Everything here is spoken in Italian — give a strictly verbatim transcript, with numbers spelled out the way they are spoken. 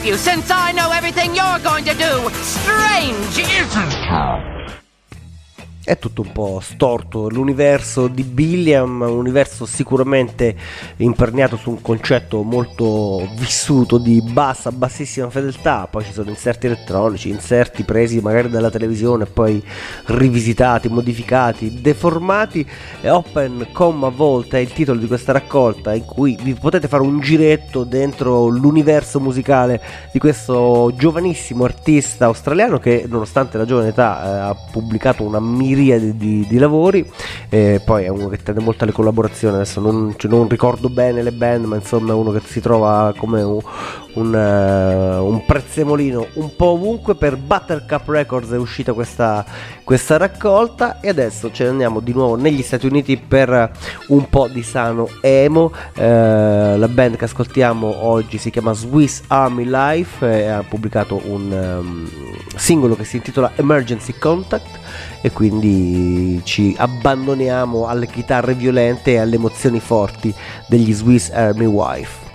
you since I know everything you're going to do. Strange, isn't it? È tutto un po' storto l'universo di Billiam, un universo sicuramente imperniato su un concetto molto vissuto di bassa, bassissima fedeltà. Poi ci sono inserti elettronici, inserti presi magari dalla televisione, poi rivisitati, modificati, deformati. E Open Comma Vault è il titolo di questa raccolta, in cui vi potete fare un giretto dentro l'universo musicale di questo giovanissimo artista australiano che, nonostante la giovane età, eh, ha pubblicato una miriade Di, di lavori. E poi è uno che tende molto alle collaborazioni. Adesso non, cioè, non ricordo bene le band, ma insomma è uno che si trova come un, un, uh, un prezzemolino un po' ovunque. Per Buttercup Records è uscita questa, questa raccolta, e adesso ce ne andiamo di nuovo negli Stati Uniti per un po' di sano emo. Uh, la band che ascoltiamo oggi si chiama Swiss Army Life e ha pubblicato un um, singolo che si intitola Emergency Contact, e quindi ci abbandoniamo alle chitarre violente e alle emozioni forti degli Swiss Army Wife.